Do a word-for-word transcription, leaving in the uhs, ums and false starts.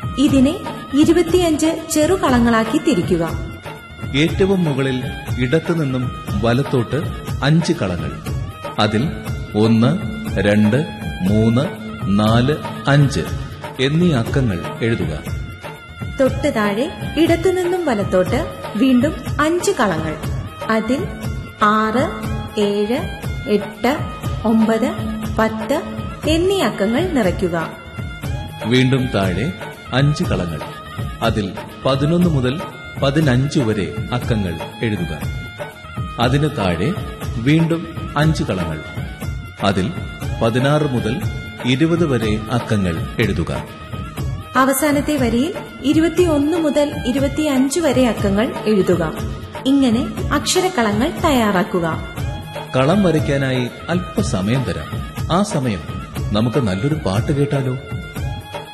ഇതിനെ ഇരുപത്തിയഞ്ച് ചെറുകളങ്ങളാക്കി തിരിക്കുക. ഏറ്റവും മുകളിൽ ഇടത്തുനിന്നും വലത്തോട്ട് അഞ്ച് കളങ്ങൾ. അതിൽ ഒന്ന്, രണ്ട്, മൂന്ന്, നാല്, അഞ്ച് എന്നീ അക്കങ്ങൾ എഴുതുക. തൊട്ട് താഴെ ഇടത്തുനിന്നും വലത്തോട്ട് വീണ്ടും അഞ്ച് കളങ്ങൾ. അതിൽ ആറ്, ഏഴ്, എട്ട്, ഒമ്പത്, പത്ത് എന്നീ അക്കങ്ങൾ നിറയ്ക്കുക. വീണ്ടും താഴെ അഞ്ച് കളങ്ങൾ. അതിൽ പതിനൊന്ന് മുതൽ പതിനഞ്ച് വരെ അക്കങ്ങൾ എഴുതുക. അതിന് താഴെ വീണ്ടും അഞ്ച് കളങ്ങൾ. അതിൽ പതിനാറ് മുതൽ ഇരുപത് വരെ അക്കങ്ങൾ എഴുതുക. അവസാനത്തെ വരിയിൽ ഇരുപത്തിയൊന്ന് മുതൽ ഇരുപത്തിയഞ്ച് വരെ അക്കങ്ങൾ എഴുതുക. ഇങ്ങനെ അക്ഷരക്കളങ്ങൾ തയ്യാറാക്കുക. കളം വരയ്ക്കാനായി അല്പസമയം തരാം. ആ സമയം നമുക്ക് നല്ലൊരു പാട്ട് കേട്ടാലോ?